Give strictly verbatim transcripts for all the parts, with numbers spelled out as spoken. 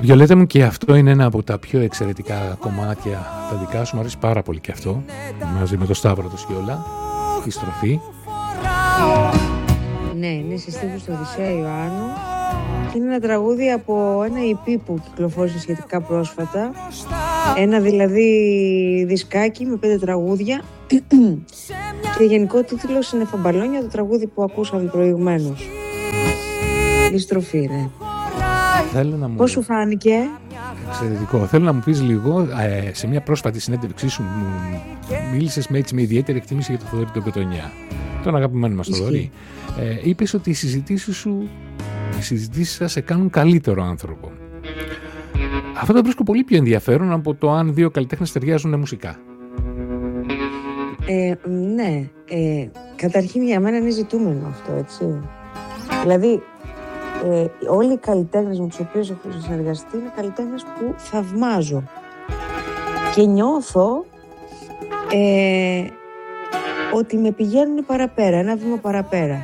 Βιολέτα μου, και αυτό είναι ένα από τα πιο εξαιρετικά κομμάτια τα δικά σου. Μου αρέσει πάρα πολύ και αυτό, μαζί με το Σταύρο το Σκιόλα, η στροφή. Ναι, είναι σε στίχους του Οδυσσέα Ιωάννου. Είναι ένα τραγούδι από ένα ι πι που κυκλοφόρησε σχετικά πρόσφατα. Ένα δηλαδή δισκάκι με πέντε τραγούδια. Και γενικό τίτλος είναι Φαμπαλόνια, το τραγούδι που ακούσαμε προηγουμένως. Η στροφή, ναι. Θέλω να μου... Πώς σου φάνηκε? Εξαιρετικό. Θέλω να μου πεις λίγο, ε, σε μια πρόσφατη συνέντευξή σου μου μίλησες με, έτσι, με ιδιαίτερη εκτίμηση για το Θοδωρή τον Κοτονιά, τον αγαπημένο μας Θοδωρή. Ε, είπες ότι οι συζητήσεις σου, οι συζητήσεις σας σε κάνουν καλύτερο άνθρωπο. Αυτό το βρίσκω πολύ πιο ενδιαφέρον από το αν δύο καλλιτέχνες ταιριάζουν μουσικά. Ε, ναι, ε, καταρχήν για μένα είναι ζητούμενο αυτό, έτσι. Δηλαδή, ε, όλοι οι καλλιτέχνες με τους οποίους έχω συνεργαστεί είναι καλλιτέχνες που θαυμάζω και νιώθω ε, ότι με πηγαίνουν παραπέρα, ένα βήμα παραπέρα.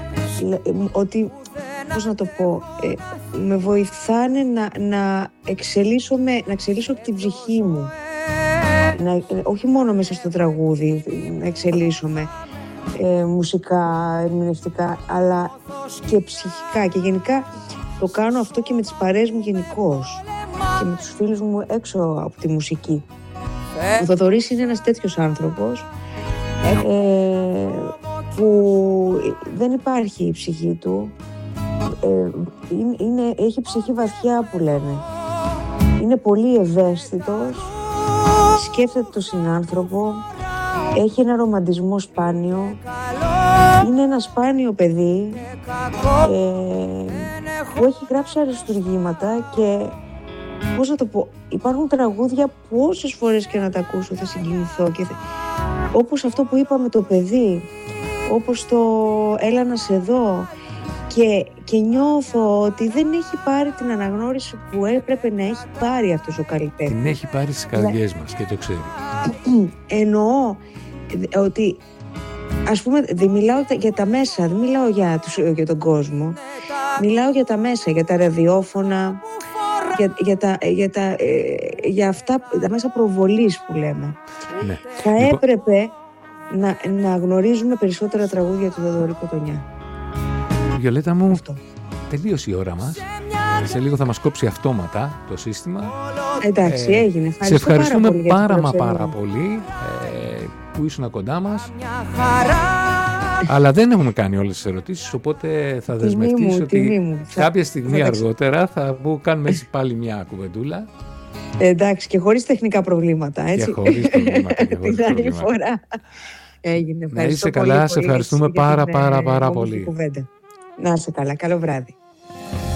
Ότι, πώς να το πω, ε, με βοηθάνε να, να, εξελίσσω με, να εξελίσσω την ψυχή μου. Να, όχι μόνο μέσα στο τραγούδι να εξελίσσομαι ε, μουσικά, ερμηνευτικά, αλλά και ψυχικά, και γενικά το κάνω αυτό και με τις παρέες μου γενικώς και με τους φίλους μου έξω από τη μουσική. Ο Θοδωρής είναι ένας τέτοιος άνθρωπος ε, που δεν υπάρχει η ψυχή του, ε, είναι, έχει ψυχή βαθιά που λένε, είναι πολύ ευαίσθητος, σκέφτεται τον συνάνθρωπο, έχει ένα ρομαντισμό σπάνιο, είναι ένα σπάνιο παιδί ε, που έχει γράψει αριστουργήματα και, πώς να το πω, υπάρχουν τραγούδια που όσες φορές και να τα ακούσω θα συγκινηθώ και θα... όπως αυτό που είπαμε το παιδί, όπως το έλα να σε δω, και, και νιώθω ότι δεν έχει πάρει την αναγνώριση που έπρεπε να έχει πάρει αυτός ο καλλιτέχνης. Την έχει πάρει στις καρδιές μας και το ξέρει. Εννοώ ότι, ας πούμε, δεν μιλάω για τα μέσα, δεν μιλάω για, τους, για τον κόσμο. Μιλάω για τα μέσα, για τα ραδιόφωνα, για, για, τα, για, τα, για αυτά τα μέσα προβολής που λέμε. Ναι. Θα λοιπόν... έπρεπε να, να γνωρίζουμε περισσότερα τραγούδια του Θοδωρή Κοτονιά. Βιολέτα μου, αυτό. Τελείωσε η ώρα μας. Σε λίγο θα μας κόψει αυτόματα το σύστημα. Εντάξει, ε, έγινε. Σε ευχαριστούμε πάρα, πάρα μα πάρα πολύ ε, που ήσουν κοντά μας. Αλλά δεν έχουμε κάνει όλες τις ερωτήσεις, οπότε θα δεσμευτείς ότι μου. κάποια στιγμή θα αργότερα θα κάνουμε έτσι πάλι μια κουβεντούλα. Ε, εντάξει, και χωρίς τεχνικά προβλήματα, έτσι. Και χωρίς προβλήματα. Και χωρίς την άλλη προβλήματα. φορά. Έγινε. Να είσαι καλά, σε ευχαριστούμε πάρα πάρα πάρα πάρα πολύ. Να είσαι καλά, καλό βράδυ.